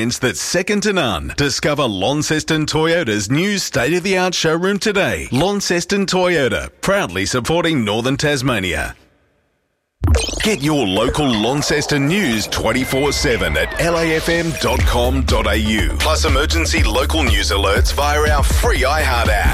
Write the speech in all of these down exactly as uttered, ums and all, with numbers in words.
That's second to none. Discover Launceston Toyota's new state-of-the-art showroom today. Launceston Toyota, proudly supporting Northern Tasmania. Get your local Launceston news twenty-four seven at L A F M dot com dot A U. Plus emergency local news alerts via our free iHeart app.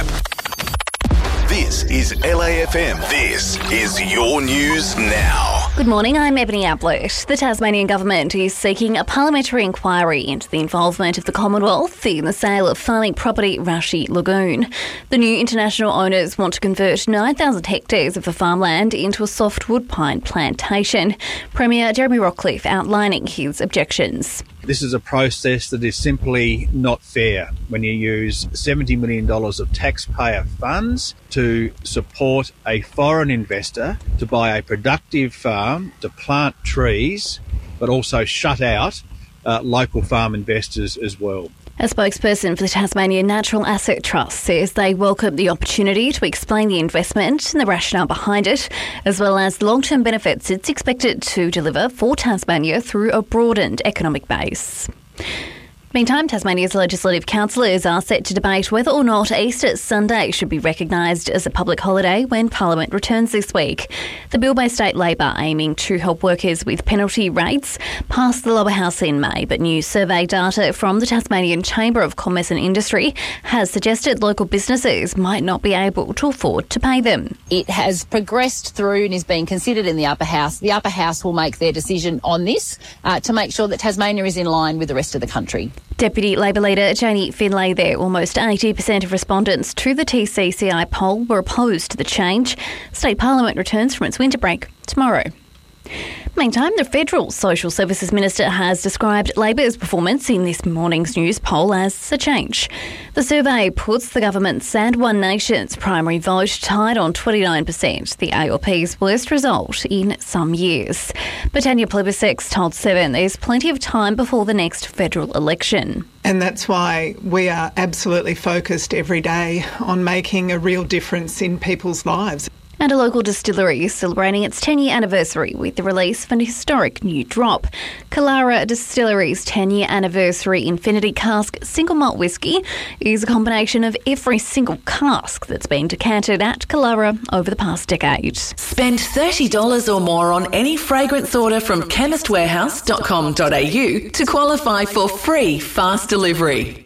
This is L A F M. This is your news now. Good morning, I'm Ebony Ablett. The Tasmanian Government is seeking a parliamentary inquiry into the involvement of the Commonwealth in the sale of farming property Rashi Lagoon. The new international owners want to convert nine thousand hectares of the farmland into a softwood pine plantation. Premier Jeremy Rockcliffe outlining his objections. This is a process that is simply not fair when you use seventy million dollars of taxpayer funds to support a foreign investor to buy a productive farm, to plant trees, but also shut out uh, local farm investors as well. A spokesperson for the Tasmanian Natural Asset Trust says they welcome the opportunity to explain the investment and the rationale behind it, as well as the long-term benefits it's expected to deliver for Tasmania through a broadened economic base. Meantime, Tasmania's legislative councillors are set to debate whether or not Easter Sunday should be recognised as a public holiday when Parliament returns this week. The bill by State Labor, aiming to help workers with penalty rates, passed the lower house in May, but new survey data from the Tasmanian Chamber of Commerce and Industry has suggested local businesses might not be able to afford to pay them. It has progressed through and is being considered in the upper house. The upper house will make their decision on this uh, to make sure that Tasmania is in line with the rest of the country. Deputy Labor leader Janie Finlay there. Almost eighty percent of respondents to the T C C I poll were opposed to the change. State Parliament returns from its winter break tomorrow. Meantime, the Federal Social Services Minister has described Labor's performance in this morning's news poll as a change. The survey puts the government's and One Nation's primary vote tied on twenty-nine percent, the A L P's worst result in some years. But Tanya Plibersek told Seven there's plenty of time before the next federal election. And that's why we are absolutely focused every day on making a real difference in people's lives. And a local distillery is celebrating its ten-year anniversary with the release of an historic new drop. Killara Distillery's ten-year anniversary Infinity Cask single malt whisky is a combination of every single cask that's been decanted at Killara over the past decade. Spend thirty dollars or more on any fragrance order from chemist warehouse dot com dot A U to qualify for free fast delivery.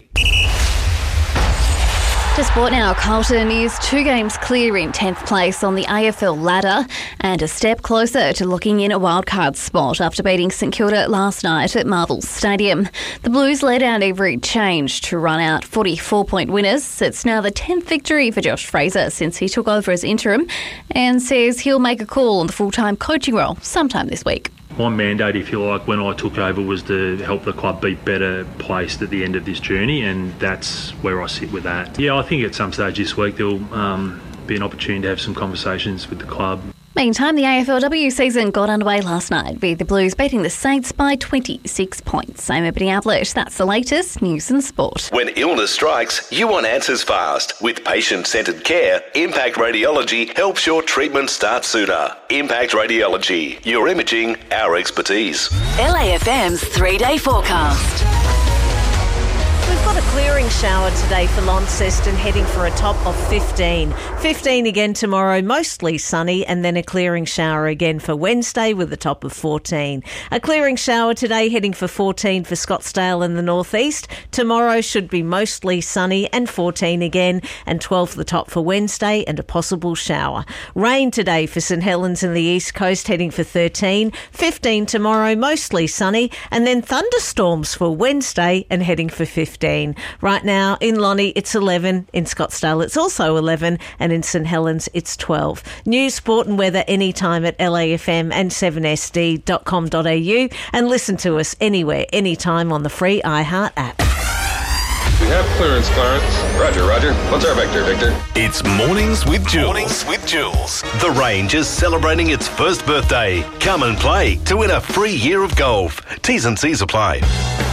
To sport now, Carlton is two games clear in tenth place on the A F L ladder and a step closer to locking in a wildcard spot after beating St Kilda last night at Marvel Stadium. The Blues led out every change to run out forty-four point winners. It's now the tenth victory for Josh Fraser since he took over as interim and says he'll make a call on the full-time coaching role sometime this week. My mandate, if you like, when I took over was to help the club be better placed at the end of this journey, and that's where I sit with that. Yeah, I think at some stage this week there'll um, be an opportunity to have some conversations with the club. Meantime, the A F L W season got underway last night with the Blues beating the Saints by twenty-six points. I'm Ebony Ablett. That's the latest news and sport. When illness strikes, you want answers fast. With patient-centred care, Impact Radiology helps your treatment start sooner. Impact Radiology, your imaging, our expertise. L A F M's three-day forecast. We've got a clearing shower today for Launceston, heading for a top of fifteen. fifteen again tomorrow, mostly sunny, and then a clearing shower again for Wednesday with a top of fourteen. A clearing shower today, heading for fourteen for Scottsdale and the northeast. Tomorrow should be mostly sunny and fourteen again, and twelve the top for Wednesday and a possible shower. Rain today for St Helens and the east coast, heading for thirteen. fifteen tomorrow, mostly sunny, and then thunderstorms for Wednesday and heading for fifteen. Right now in Lonnie it's eleven, in Scottsdale it's also eleven, and in St Helens it's twelve. News, sport and weather anytime at L A F M and seven S D dot com dot A U, and listen to us anywhere, anytime on the free iHeart app. We have clearance, Clarence. Roger, Roger. What's our vector, Victor? It's Mornings with Jules. Mornings with Jules. The range is celebrating its first birthday. Come and play to win a free year of golf. T's and C's apply.